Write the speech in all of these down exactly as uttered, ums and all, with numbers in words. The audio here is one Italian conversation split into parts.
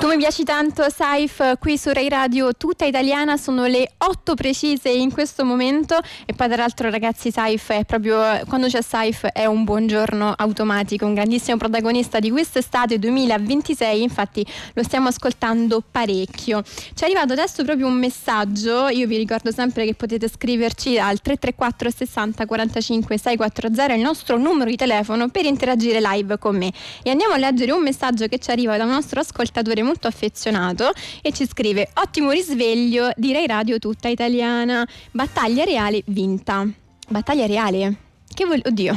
Tu mi piaci tanto, Saif, qui su Rai Radio Tutta Italiana. Sono le otto precise in questo momento. E poi tra l'altro, ragazzi, Saif è proprio, quando c'è Saif è un buongiorno automatico, un grandissimo protagonista di quest'estate duemilaventisei. Infatti lo stiamo ascoltando parecchio. Ci è arrivato adesso proprio un messaggio. Io vi ricordo sempre che potete scriverci al tre tre quattro sessanta quarantacinque seicentoquaranta, il nostro numero di telefono per interagire live con me. E andiamo a leggere un messaggio che ci arriva da un nostro ascoltatore molto affezionato e ci scrive: ottimo risveglio di Rai Radio Tutta Italiana, battaglia reale vinta. Battaglia reale? Che vuol... Oddio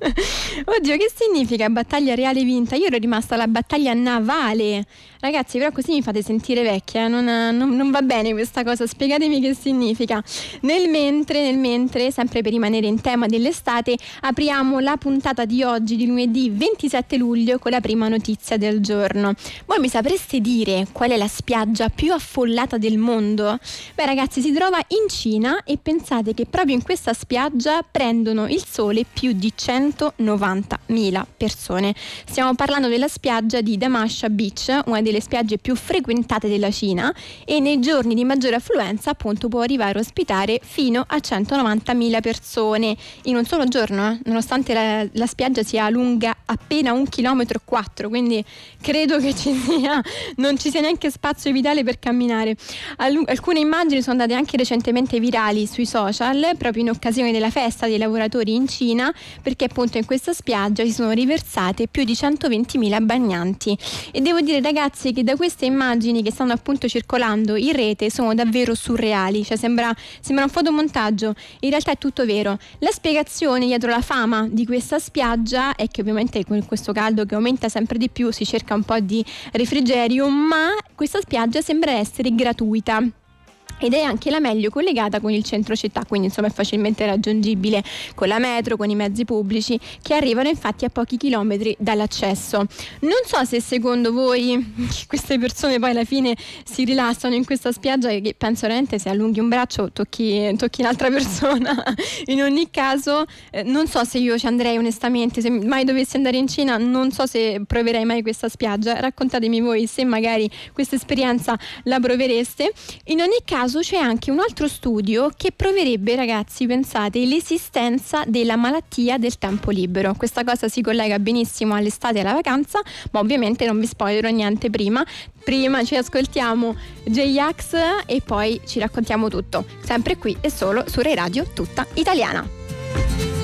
Oddio, che significa battaglia reale vinta? Io ero rimasta alla battaglia navale. Ragazzi, però così mi fate sentire vecchia, non, non, non va bene questa cosa, spiegatemi che significa. Nel mentre, nel mentre, sempre per rimanere in tema dell'estate, apriamo la puntata di oggi, di lunedì ventisette luglio, con la prima notizia del giorno. Voi mi sapreste dire qual è la spiaggia più affollata del mondo? Beh ragazzi, si trova in Cina e pensate che proprio in questa spiaggia prendono il sole più di centonovantamila persone. Stiamo parlando della spiaggia di Damasha Beach, una delle spiagge più frequentate della Cina, e nei giorni di maggiore affluenza appunto può arrivare a ospitare fino a centonovantamila persone in un solo giorno, eh? Nonostante la, la spiaggia sia lunga appena un chilometro e quattro, quindi credo che ci sia, non ci sia neanche spazio vitale per camminare. Al, alcune immagini sono andate anche recentemente virali sui social, proprio in occasione della festa dei lavoratori in Cina, perché appunto in questa spiaggia si sono riversate più di centoventimila bagnanti. E devo dire ragazzi che da queste immagini che stanno appunto circolando in rete sono davvero surreali, cioè sembra, sembra un fotomontaggio, in realtà è tutto vero. La spiegazione dietro la fama di questa spiaggia è che ovviamente con questo caldo che aumenta sempre di più si cerca un po' di refrigerio, ma questa spiaggia sembra essere gratuita ed è anche la meglio collegata con il centro città, quindi insomma è facilmente raggiungibile con la metro, con i mezzi pubblici che arrivano infatti a pochi chilometri dall'accesso. Non so se secondo voi queste persone poi alla fine si rilassano in questa spiaggia, che penso veramente se allunghi un braccio tocchi, tocchi un'altra persona. In ogni caso eh, non so se io ci andrei onestamente, se mai dovessi andare in Cina non so se proverei mai questa spiaggia. Raccontatemi voi se magari questa esperienza la provereste. In ogni caso c'è anche un altro studio che proverebbe, ragazzi, pensate, l'esistenza della malattia del tempo libero. Questa cosa si collega benissimo all'estate e alla vacanza, ma ovviamente non vi spoilerò niente prima. Prima ci ascoltiamo J-Ax e poi ci raccontiamo tutto, sempre qui e solo su Rai Radio Tutta Italiana.